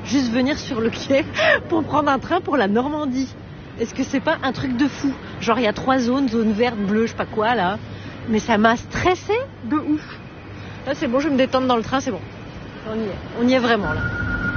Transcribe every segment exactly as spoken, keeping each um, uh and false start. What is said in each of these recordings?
juste venir sur le quai pour prendre un train pour la Normandie. Est-ce que c'est pas un truc de fou? Genre il y a trois zones, zone verte, bleue, je sais pas quoi là. Mais ça m'a stressé de ouf. Là c'est bon, je vais me détendre dans le train, c'est bon. On y est, on y est vraiment là.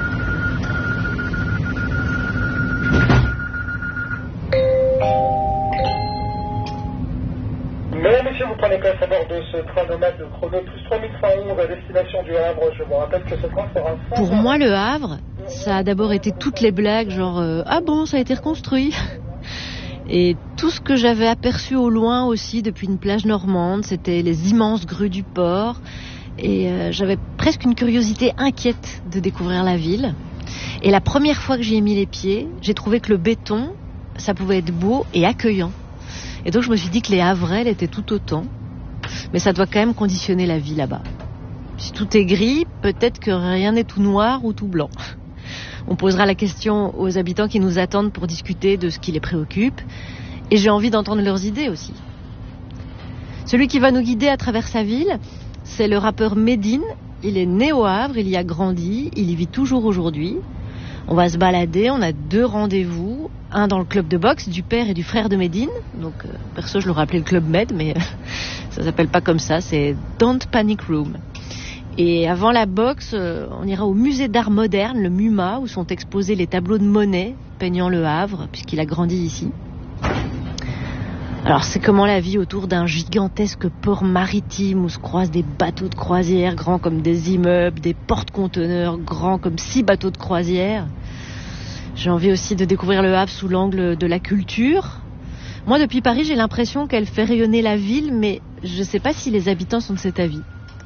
Mesdames, Messieurs, vous prenez place à bord de ce train nomade de Chrono plus trois mille cent onze à destination du Havre. Je vous rappelle que ce train sera... Pour moi, le Havre, ça a d'abord été toutes les blagues, genre euh, ah bon, ça a été reconstruit. Et tout ce que j'avais aperçu au loin aussi depuis une plage normande, c'était les immenses grues du port. Et euh, j'avais presque une curiosité inquiète de découvrir la ville. Et la première fois que j'y ai mis les pieds, j'ai trouvé que le béton, ça pouvait être beau et accueillant. Et donc je me suis dit que les Havrais étaient tout autant. Mais ça doit quand même conditionner la vie là-bas. Si tout est gris, peut-être que rien n'est tout noir ou tout blanc. On posera la question aux habitants qui nous attendent pour discuter de ce qui les préoccupe. Et j'ai envie d'entendre leurs idées aussi. Celui qui va nous guider à travers sa ville, c'est le rappeur Medine. Il est né au Havre, il y a grandi, il y vit toujours aujourd'hui. On va se balader, on a deux rendez-vous. Un dans le club de boxe du père et du frère de Medine. Donc, euh, perso, je l'aurais appelé le club Med, mais euh, ça s'appelle pas comme ça, c'est Don't Panic Room. Et avant la boxe, euh, on ira au musée d'art moderne, le MUMA, où sont exposés les tableaux de Monet peignant le Havre, puisqu'il a grandi ici. Alors, c'est comment la vie autour d'un gigantesque port maritime où se croisent des bateaux de croisière grands comme des immeubles, des porte-conteneurs grands comme six bateaux de croisière. J'ai envie aussi de découvrir le Havre sous l'angle de la culture. Moi, depuis Paris, j'ai l'impression qu'elle fait rayonner la ville, mais je ne sais pas si les habitants sont de cet avis.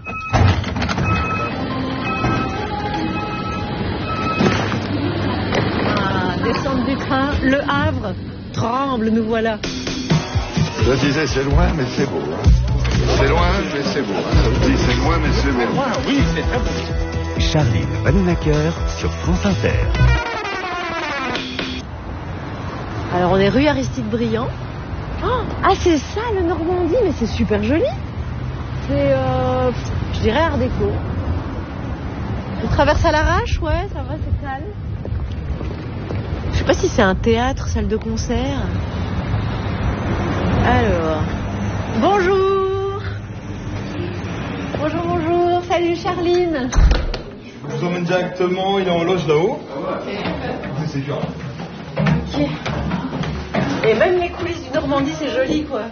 Ah, descente du train, le Havre tremble, nous voilà. Je disais c'est loin, mais c'est beau. Hein. C'est loin, mais c'est beau. Hein. Ça vous dit c'est loin, mais c'est beau. Loin, oui, c'est très beau. Charline Vanhoenacker sur France Inter. Alors on est rue Aristide Briand. Oh, ah c'est ça le Normandie, mais c'est super joli. C'est, euh, je dirais art déco. On traverse à l'arrache, ouais, ça va, c'est calme. Je sais pas si c'est un théâtre, salle de concert. Alors, bonjour. Bonjour, bonjour. Salut Charline. Je vous emmène directement, il est en loge là-haut. C'est dur. Ok. Et même les coulisses du Normandie, c'est joli, quoi.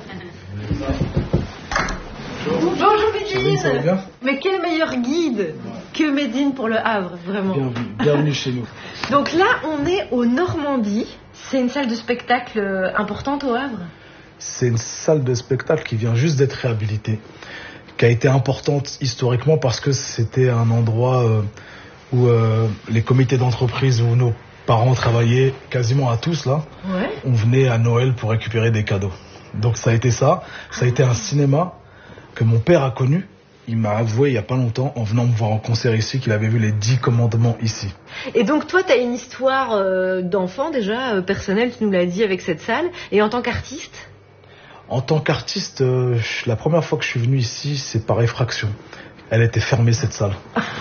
Bonjour Medine. Ça va bien ? Mais quel meilleur guide que Medine pour le Havre, vraiment. Bienvenue, bienvenue chez nous. Donc là, on est au Normandie. C'est une salle de spectacle importante au Havre ? C'est une salle de spectacle qui vient juste d'être réhabilitée, qui a été importante historiquement parce que c'était un endroit euh, où euh, les comités d'entreprise, où nos parents travaillaient quasiment à tous là. Ouais. On venait à Noël pour récupérer des cadeaux. Donc ça a été ça. Ça a été un cinéma que mon père a connu. Il m'a avoué il n'y a pas longtemps, en venant me voir en concert ici, qu'il avait vu les dix commandements ici. Et donc toi, tu as une histoire euh, d'enfant déjà, euh, personnelle, tu nous l'as dit, avec cette salle. Et en tant qu'artiste ? En tant qu'artiste, euh, la première fois que je suis venu ici, c'est par effraction. Elle était fermée, cette salle.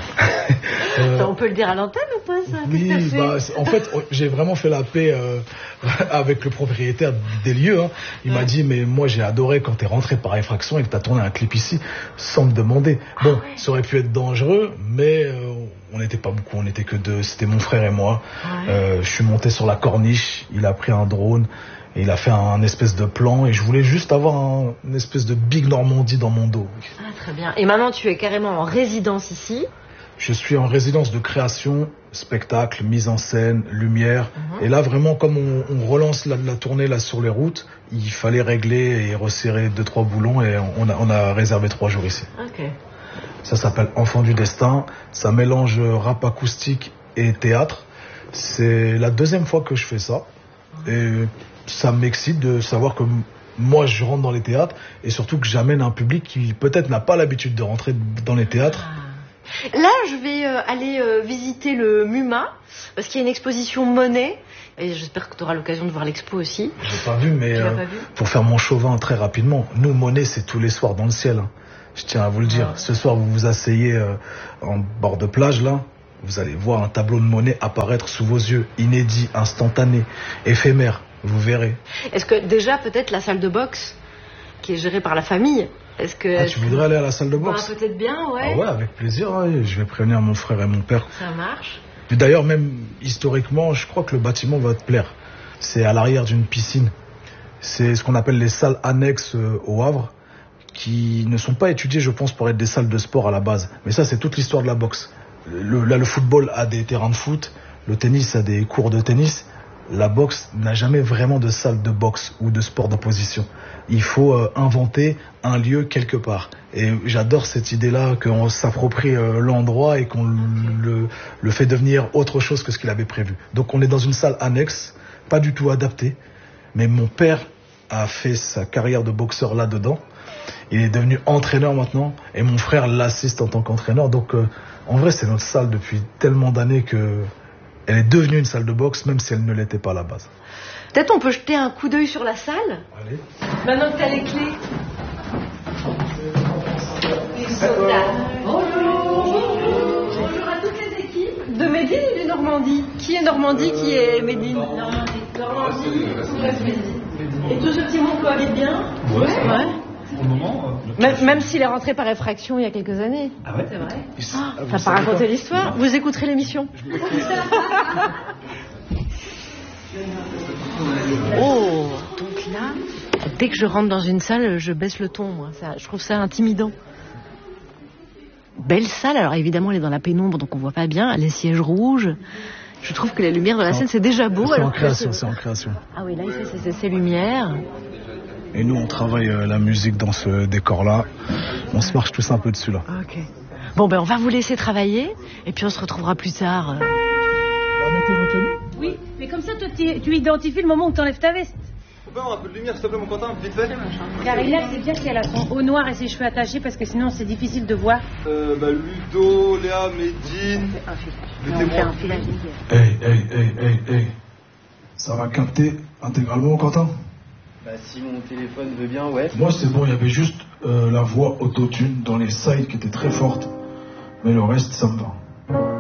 euh, On peut le dire à l'antenne ou pas, ça ? Oui, bah, en fait, j'ai vraiment fait la paix euh, avec le propriétaire des lieux. Hein. Il ouais. m'a dit, mais moi j'ai adoré quand t'es rentré par effraction et que t'as tourné un clip ici, sans me demander. Bon, ah ouais. Ça aurait pu être dangereux, mais euh, on n'était pas beaucoup, on n'était que deux. C'était mon frère et moi. Ouais. Euh, je suis monté sur la corniche, il a pris un drone. Et il a fait un espèce de plan et je voulais juste avoir un, une espèce de Big Normandie dans mon dos. Ah, très bien. Et maintenant, tu es carrément en résidence ici ? Je suis en résidence de création, spectacle, mise en scène, lumière. Mm-hmm. Et là, vraiment, comme on, on relance la, la tournée là sur les routes, il fallait régler et resserrer deux, trois boulons et on a, on a réservé trois jours ici. Ok. Ça s'appelle Enfant du Destin. Ça mélange rap acoustique et théâtre. C'est la deuxième fois que je fais ça. Et ça m'excite de savoir que moi je rentre dans les théâtres et surtout que j'amène un public qui peut-être n'a pas l'habitude de rentrer dans les théâtres. Là je vais euh, aller euh, visiter le MUMA parce qu'il y a une exposition Monet et j'espère que tu auras l'occasion de voir l'expo aussi. J'ai pas vu mais euh, pas vu pour faire mon chauvin très rapidement, nous Monet c'est tous les soirs dans le ciel. Hein. Je tiens à vous le dire. Ah. Ce soir vous vous asseyez euh, en bord de plage là. vous allez voir un tableau de monnaie apparaître sous vos yeux, inédit, instantané, éphémère, vous verrez. Est-ce que déjà peut-être la salle de boxe qui est gérée par la famille, est-ce que... Ah, tu voudrais aller à la salle de boxe? Bah, peut-être bien, ouais. Ah ouais, avec plaisir, ouais. Je vais prévenir mon frère et mon père. Ça marche. Et d'ailleurs, même historiquement, je crois que le bâtiment va te plaire. C'est à l'arrière d'une piscine. C'est ce qu'on appelle les salles annexes euh, au Havre, qui ne sont pas étudiées, je pense, pour être des salles de sport à la base. Mais ça, c'est toute l'histoire de la boxe. Le, là, le football a des terrains de foot, le tennis a des cours de tennis. La boxe n'a jamais vraiment de salle de boxe ou de sport d'opposition. Il faut euh, inventer un lieu quelque part. Et j'adore cette idée-là, qu'on s'approprie euh, l'endroit et qu'on le, le fait devenir autre chose que ce qu'il avait prévu. Donc on est dans une salle annexe, pas du tout adaptée. Mais mon père a fait sa carrière de boxeur là-dedans. Il est devenu entraîneur maintenant et mon frère l'assiste en tant qu'entraîneur. Donc euh, en vrai, c'est notre salle depuis tellement d'années que elle est devenue une salle de boxe, même si elle ne l'était pas à la base. Peut-être on peut jeter un coup d'œil sur la salle. Allez. Maintenant que tu as les clés. Bonjour. Bonjour à toutes les équipes. De Médine et de Normandie. Qui est Normandie, qui est Médine? Normandie. Normandie, tout reste Médine. Et tout ce petit monde cohabite bien? Ouais. Ouais. Pour le moment. Euh, Même, même s'il est rentré par effraction il y a quelques années. Ah ouais? C'est vrai. Ah, T'as pas raconté l'histoire? Vous écouterez l'émission. Oh, donc là, dès que je rentre dans une salle, je baisse le ton, moi. Ça, je trouve ça intimidant. Belle salle, alors évidemment elle est dans la pénombre, donc on voit pas bien. Les sièges rouges. Je trouve que la lumière de la scène c'est déjà beau. C'est en alors création, que- c'est en création. Ah oui, là il fait ses, ses lumières. Et nous, on travaille euh, la musique dans ce décor-là. On se marche tous un peu dessus, là. Ok. Bon ben on va vous laisser travailler, et puis on se retrouvera plus tard. Oui, mais comme ça, toi, tu, tu identifies le moment où tu enlèves ta veste. On peut avoir un peu de lumière, s'il te plaît, mon Quentin, vite fait. Car Hélène, c'est bien qu'elle a son haut noir et ses cheveux attachés parce que sinon, c'est difficile de voir. Euh, bah, Ludo, Léa, Médine. Le témoin. Hey, hey, hey, hey, hey. Ça va capter intégralement, Quentin? Bah si mon téléphone veut bien, ouais. Moi, c'est bon, il y avait juste euh, la voix autotune dans les sides qui était très forte. Mais le reste, ça me va.